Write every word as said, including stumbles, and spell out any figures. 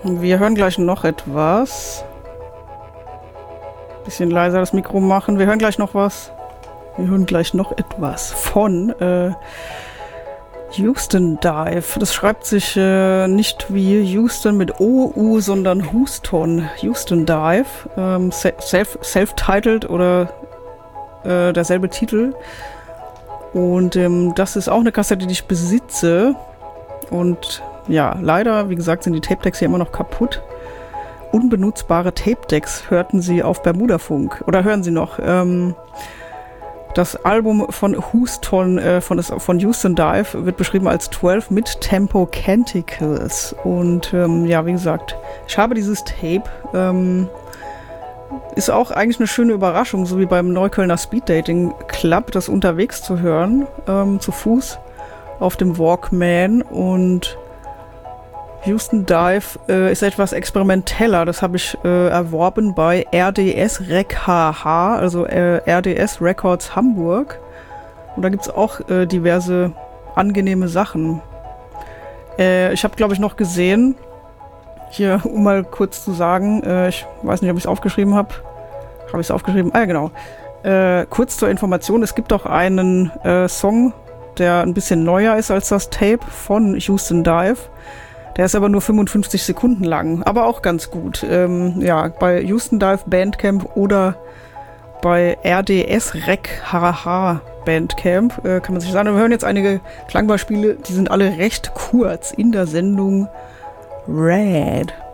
Wir hören gleich noch etwas. Bisschen leiser das Mikro machen. Wir hören gleich noch was. Wir hören gleich noch etwas von äh, Houston Dive. Das schreibt sich äh, nicht wie Houston mit O U, sondern Houston. Houston Dive. Ähm, self, self-titled oder äh, derselbe Titel. Und ähm, das ist auch eine Kassette, die ich besitze. Und ja, leider, wie gesagt, sind die Tape-Decks hier immer noch kaputt. Unbenutzbare Tape-Decks hörten sie auf Bermudafunk. Oder hören sie noch. Ähm, das Album von Houston, äh, von, das, von Houston Dive wird beschrieben als zwölf Mid-Tempo Canticles. Und ähm, ja, wie gesagt, ich habe dieses Tape. Ähm, ist auch eigentlich eine schöne Überraschung, so wie beim Neuköllner Speed Dating Club, das unterwegs zu hören, ähm, zu Fuß auf dem Walkman. Und Houston Dive äh, ist etwas experimenteller. Das habe ich äh, erworben bei R D S Rec H H, also äh, R D S Records Hamburg. Und da gibt es auch äh, diverse angenehme Sachen. Äh, ich habe, glaube ich, noch gesehen, hier, um mal kurz zu sagen, äh, ich weiß nicht, ob ich es aufgeschrieben habe. Habe ich es aufgeschrieben? Ah ja, genau. Äh, kurz zur Information, es gibt auch einen äh, Song, der ein bisschen neuer ist als das Tape von Houston Dive. Der ist aber nur fünfundfünfzig Sekunden lang, aber auch ganz gut. Ähm, ja, bei Houston Dive Bandcamp oder bei R D S Rec H H Bandcamp äh, kann man sich sagen. Wir hören jetzt einige Klangbeispiele, die sind alle recht kurz in der Sendung Red.